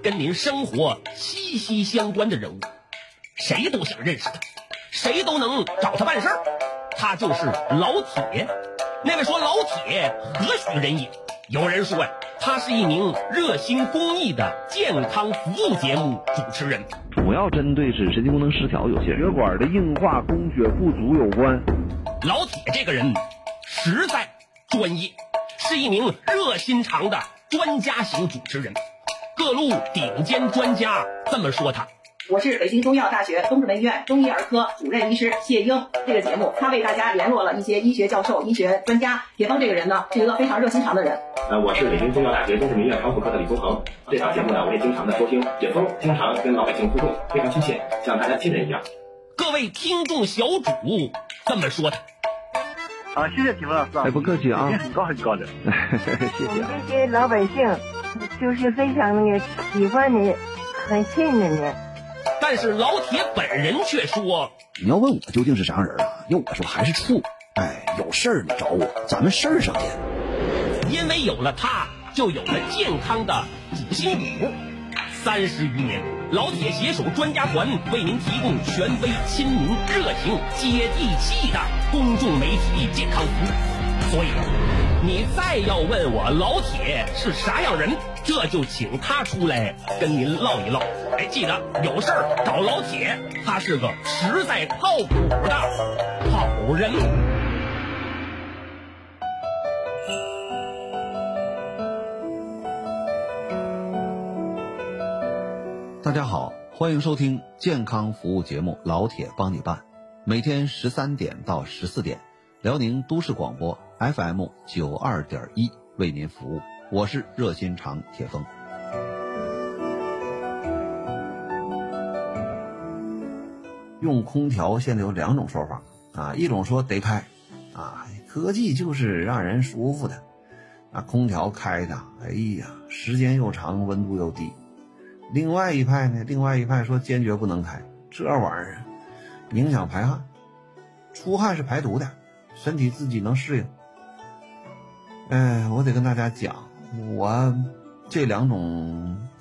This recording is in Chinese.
跟您生活息息相关的人物，谁都想认识他，谁都能找他办事儿。他就是老铁。那位说老铁何许人也？有人说呀，他是一名热心公益的健康服务节目主持人， 主要针对是神经功能失调有些血管的硬化供血不足有关。 老铁这个人实在专业，是一名热心肠的专家型主持人，各路顶尖专家这么说他。 我是北京中医药大学东直门医院中医儿科主任医师谢英。这个节目他为大家联络了一些医学教授、医学专家。铁峰这个人呢，是一个非常热心肠的人。 我是北京中医药大学东直门医院康复科的李宗恒。这档节目呢，我也经常的收听。铁峰经常跟老百姓互动，非常亲切，像大家亲人一样。 各位听众小主这么说他。 谢谢铁峰老师。 不客气啊， 很高很高的。 谢谢啊。 这些老百姓就是非常那个喜欢你，很信任你。 但是老铁本人却说， 你要问我究竟是啥人啊？要我说还是处。有事儿你找我，咱们事儿上见。 因为有了他，就有了健康的主心骨。30余年，老铁携手专家团为您提供权威、亲民、热情、接地气的公众媒体健康服务。所以你再要问我老铁是啥样人，这就请他出来跟您唠一唠。记得有事儿找老铁，他是个实在靠谱的好人。 大家好，欢迎收听健康服务节目老铁帮你办，每天13点到14点，辽宁都市广播 FM 92.1为您服务，我是热心肠铁峰。用空调现在有2种说法啊，一种说得开啊，科技就是让人舒服的啊，空调开的，时间又长，温度又低。另外一派说坚决不能开，这玩意儿影响排汗，出汗是排毒的，身体自己能适应。我得跟大家讲，我这2种